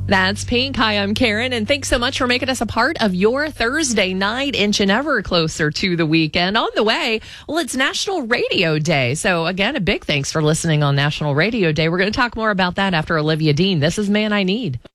That's Pink. Hi, I'm Karen, and thanks so much for making us a part of your Thursday night, inching ever closer to the weekend. On the way, well, it's National Radio Day. So again, a big thanks for listening on National Radio Day. We're going to talk more about that after Olivia Dean. This is Man I Need.